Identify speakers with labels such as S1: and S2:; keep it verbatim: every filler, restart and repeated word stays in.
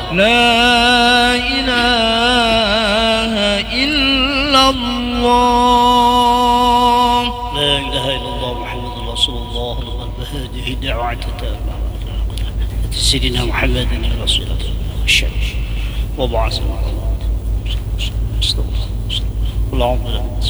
S1: لا إله إلا الله
S2: لا إله إلا الله محمد رسول الله هذه دعوة تتابع سيدنا محمد الرسول والشرف وبعث اللهم